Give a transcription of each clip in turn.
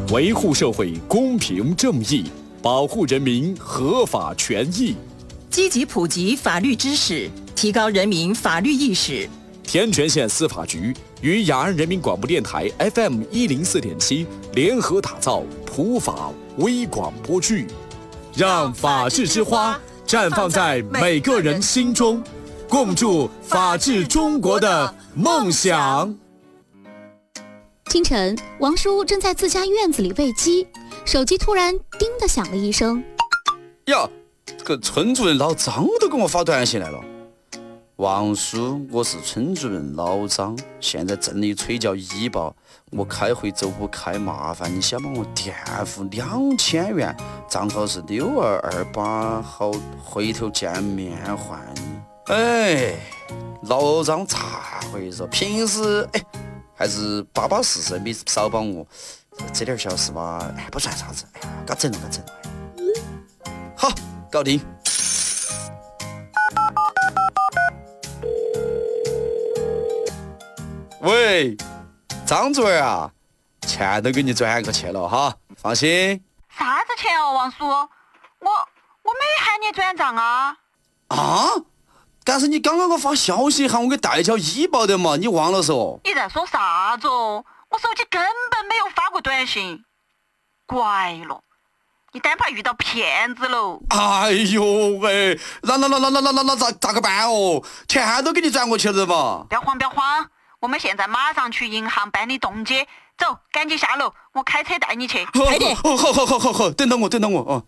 维护社会公平正义，保护人民合法权益， 积极普及法律知识，提高人民法律意识。 天全县司法局与雅安人民广播电台 FM104.7联合打造普法微广播剧，让法治之花绽放在每个人心中，共筑法治中国的梦想。 清晨，王叔正在自家院子里喂鸡，手机突然叮的响了一声。 呀，这个村主任老张都给我发短信来了。王叔，我是村主任老张，现在镇里催缴医保，我开会走不开，麻烦你先帮我垫付2000元，账号是6228，好回头见面还你。哎，老张咋回事？平时还是巴巴适适，没少帮我，这点小事吧，不算啥子。哎呀，给整了。好，搞定。喂，张主任啊，钱都给你转过去了哈，放心。 啥子钱哦，王叔？我没喊你转账啊。 啊？但是你刚刚给我发消息喊我给代缴医保的嘛，你忘了嗦？ 你在说啥子哦？我手机根本没有发过短信。怪了，你单怕遇到骗子喽。 哎呦喂，那咋个办哦？钱都给你转过去了嘛。 不要慌，我们现在马上去银行办理冻结。走，赶紧下楼，我开车带你去。 快点！ 好，等等我啊。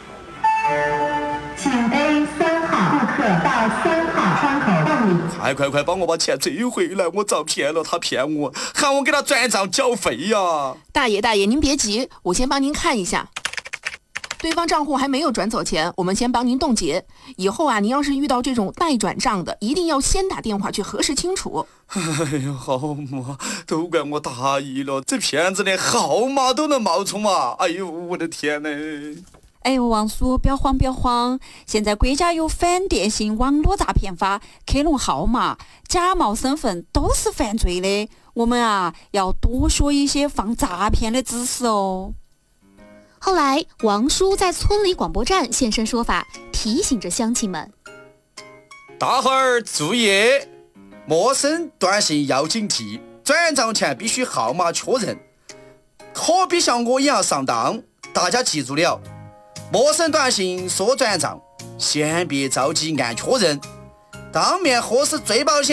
请 A3号顾客到3号窗口办理。 快帮我把钱追回来！我遭骗了，他骗我，喊我给他转账缴费呀。 大爷，您别急，我先帮您看一下。对方账户还没有转走钱，我们先帮您冻结。以后啊，您要是遇到这种待转账的，一定要先打电话去核实清楚。 哎呀，好嘛，都怪我大意了，这骗子连号码都能冒充嘛！哎呦，我的天哪！ 哎呦，王叔，不要慌，现在国家有反电信网络诈骗法，克隆号码、假冒身份都是犯罪的。我们啊，要多学一些防诈骗的知识哦。 后来，王叔在村里广播站现身说法，提醒着乡亲们： 大伙儿注意，陌生短信要警惕，转账前必须号码确认，可别像我一样上当。大家记住了，陌生短信说转账，先别着急按确认，当面核实最保险。